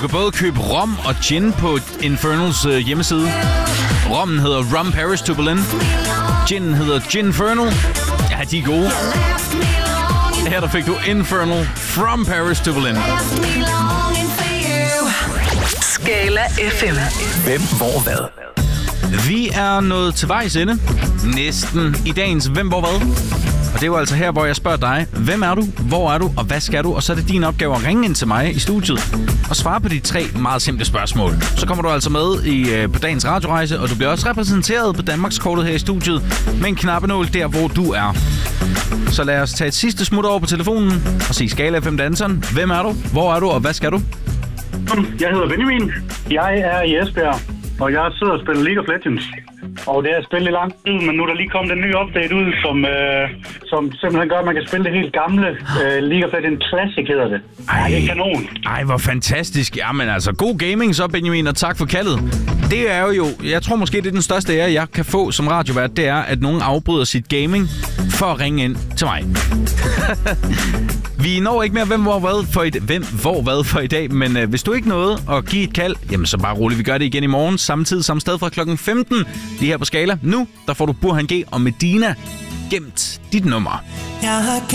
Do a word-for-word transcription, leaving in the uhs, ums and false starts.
kan både købe rom og gin på Infernals øh, hjemmeside. Rommen hedder Rum Paris to Berlin. Ginen hedder Ginfernal. Ja, de er gode. Her der fik du Infernal from Paris to Berlin. Skala F M. Hvem, hvor, hvad? Vi er nået til vejs ende. Næsten i dagens Hvem, hvor, hvad? Og det er jo altså her, hvor jeg spørger dig, hvem er du, hvor er du, og hvad skal du? Og så er det din opgave at ringe ind til mig i studiet og svare på de tre meget simple spørgsmål. Så kommer du altså med i, på dagens radiorejse, og du bliver også repræsenteret på Danmarkskortet her i studiet med en knappenål der, hvor du er. Så lad os tage et sidste smut over på telefonen og se Skala F M-danseren. Hvem er du, hvor er du, og hvad skal du? Jeg hedder Benjamin. Jeg er i Esbjerg, og jeg sidder og spiller League of Legends. Og det har jeg spillet i lang tid, men nu er der lige kommet en ny update ud, som, øh, som simpelthen gør, at man kan spille det helt gamle øh, League of Legends Classic, hedder det. Ej, det er kanon. Ej, hvor fantastisk. Jamen altså, god gaming så, Benjamin, og tak for kaldet. Det er jo, jeg tror måske, det er den største ære, jeg kan få som radiovært, det er, at nogen afbryder sit gaming for at ringe ind til mig. Vi når ikke mere hvem, hvor, hvad for i, hvem, hvor, hvad for i dag, men øh, hvis du ikke nåede at give et kald, jamen så bare roligt, vi gør det igen i morgen, samme tid, samme sted fra klokken femten, lige her på Skala. Nu, der får du Burhan G og Medina gemt dit nummer. Jeg har